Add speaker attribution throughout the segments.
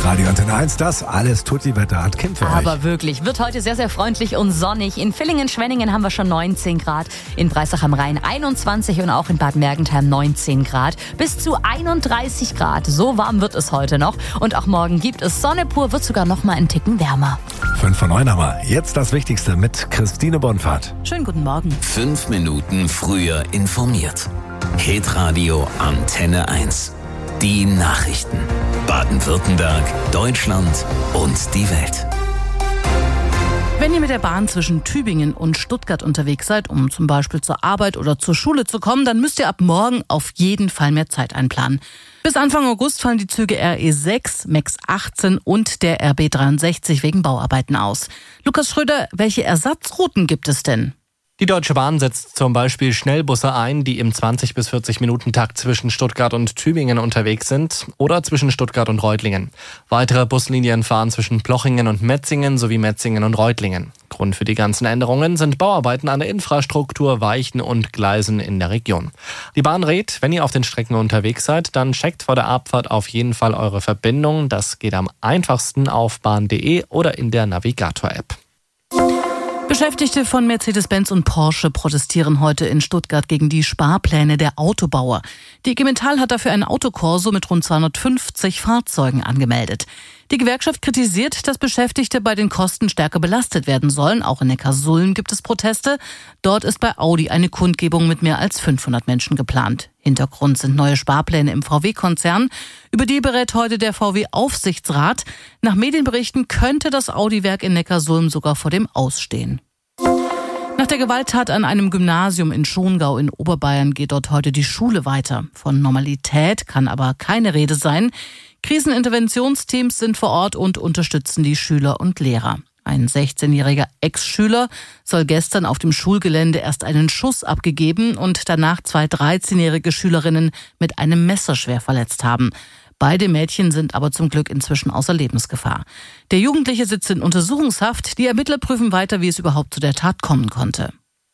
Speaker 1: Radio Antenne 1, das alles Tutti-Wetter hat Kim für euch.
Speaker 2: Aber wirklich, wird heute sehr, sehr freundlich und sonnig. In Villingen-Schwenningen haben wir schon 19 Grad, in Breisach am Rhein 21 und auch in Bad Mergentheim 19 Grad. Bis zu 31 Grad, so warm wird es heute noch. Und auch morgen gibt es Sonne pur, wird sogar noch mal einen Ticken wärmer.
Speaker 1: 5 von 9 haben wir. Jetzt das Wichtigste mit Christine Bonfahrt.
Speaker 2: Schönen guten Morgen.
Speaker 3: 5 Minuten früher informiert. Hitradio Antenne 1. Die Nachrichten. Baden-Württemberg, Deutschland und die Welt.
Speaker 2: Wenn ihr mit der Bahn zwischen Tübingen und Stuttgart unterwegs seid, um zum Beispiel zur Arbeit oder zur Schule zu kommen, dann müsst ihr ab morgen auf jeden Fall mehr Zeit einplanen. Bis Anfang August fallen die Züge RE6, MAX 18 und der RB 63 wegen Bauarbeiten aus. Lukas Schröder, welche Ersatzrouten gibt es denn?
Speaker 4: Die Deutsche Bahn setzt zum Beispiel Schnellbusse ein, die im 20- bis 40-Minuten-Takt zwischen Stuttgart und Tübingen unterwegs sind oder zwischen Stuttgart und Reutlingen. Weitere Buslinien fahren zwischen Plochingen und Metzingen sowie Metzingen und Reutlingen. Grund für die ganzen Änderungen sind Bauarbeiten an der Infrastruktur, Weichen und Gleisen in der Region. Die Bahn rät, wenn ihr auf den Strecken unterwegs seid, dann checkt vor der Abfahrt auf jeden Fall eure Verbindung. Das geht am einfachsten auf bahn.de oder in der Navigator-App.
Speaker 2: Beschäftigte von Mercedes-Benz und Porsche protestieren heute in Stuttgart gegen die Sparpläne der Autobauer. Die IG Metall hat dafür ein Autokorso mit rund 250 Fahrzeugen angemeldet. Die Gewerkschaft kritisiert, dass Beschäftigte bei den Kosten stärker belastet werden sollen. Auch in Neckarsulm gibt es Proteste. Dort ist bei Audi eine Kundgebung mit mehr als 500 Menschen geplant. Hintergrund sind neue Sparpläne im VW-Konzern. Über die berät heute der VW-Aufsichtsrat. Nach Medienberichten könnte das Audi-Werk in Neckarsulm sogar vor dem Aus stehen. Nach der Gewalttat an einem Gymnasium in Schongau in Oberbayern geht dort heute die Schule weiter. Von Normalität kann aber keine Rede sein. Kriseninterventionsteams sind vor Ort und unterstützen die Schüler und Lehrer. Ein 16-jähriger Ex-Schüler soll gestern auf dem Schulgelände erst einen Schuss abgegeben und danach 2 13-jährige Schülerinnen mit einem Messer schwer verletzt haben. Beide Mädchen sind aber zum Glück inzwischen außer Lebensgefahr. Der Jugendliche sitzt in Untersuchungshaft. Die Ermittler prüfen weiter, wie es überhaupt zu der Tat kommen konnte.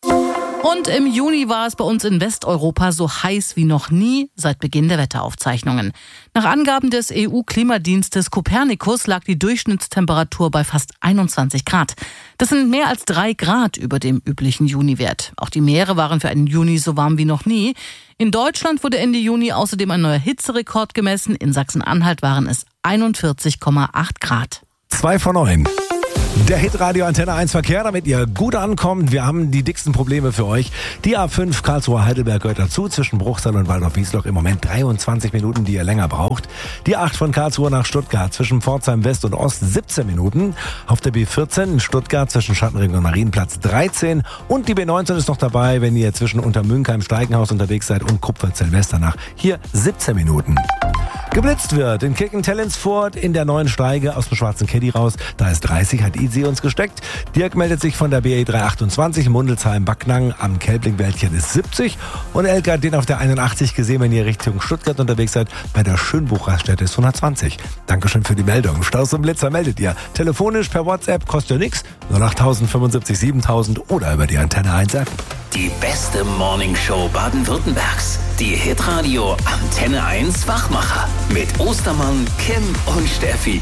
Speaker 2: Und im Juni war es bei uns in Westeuropa so heiß wie noch nie seit Beginn der Wetteraufzeichnungen. Nach Angaben des EU-Klimadienstes Copernicus lag die Durchschnittstemperatur bei fast 21 Grad. Das sind mehr als 3 Grad über dem üblichen Juniwert. Auch die Meere waren für einen Juni so warm wie noch nie. In Deutschland wurde Ende Juni außerdem ein neuer Hitzerekord gemessen. In Sachsen-Anhalt waren es 41,8 Grad.
Speaker 1: 2 von 9. Der Hitradio Antenne 1 Verkehr, damit ihr gut ankommt. Wir haben die dicksten Probleme für euch. Die A5 Karlsruhe-Heidelberg gehört dazu. Zwischen Bruchsal und Waldorf-Wiesloch im Moment 23 Minuten, die ihr länger braucht. Die 8 von Karlsruhe nach Stuttgart zwischen Pforzheim West und Ost 17 Minuten. Auf der B14 in Stuttgart zwischen Schattenring und Marienplatz 13. Und die B19 ist noch dabei, wenn ihr zwischen Untermünkheim, Steigenhaus unterwegs seid und Kupferzell-Westernach. Hier 17 Minuten. Geblitzt wird in Kirken-Tellensfurt in der neuen Steige aus dem schwarzen Caddy raus. Da ist 30, hat Easy uns gesteckt. Dirk meldet sich von der BE 328 Mundelsheim-Backnang. Am Kelbling-Wäldchen ist 70. Und Elke hat den auf der 81 gesehen, wenn ihr Richtung Stuttgart unterwegs seid. Bei der Schönbuch-Raststätte ist 120. Dankeschön für die Meldung. Staus und Blitzer meldet ihr. Telefonisch per WhatsApp kostet ja nichts. 08000 75 7000 oder über die Antenne 1 App.
Speaker 3: Die beste Morningshow Baden-Württembergs. Die Hitradio Antenne 1 Wachmacher. Mit Ostermann, Kim und Steffi.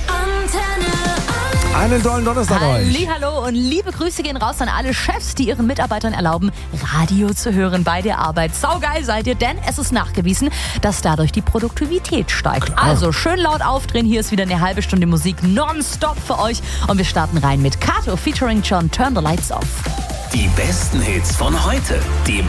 Speaker 1: Einen tollen Donnerstag euch.
Speaker 2: Hallo und liebe Grüße gehen raus an alle Chefs, die ihren Mitarbeitern erlauben, Radio zu hören bei der Arbeit. Saugeil seid ihr, denn es ist nachgewiesen, dass dadurch die Produktivität steigt.
Speaker 1: Klar.
Speaker 2: Also schön laut aufdrehen, hier ist wieder eine halbe Stunde Musik nonstop für euch. Und wir starten rein mit Kato featuring John, Turn the Lights Off.
Speaker 3: Die besten Hits von heute. Die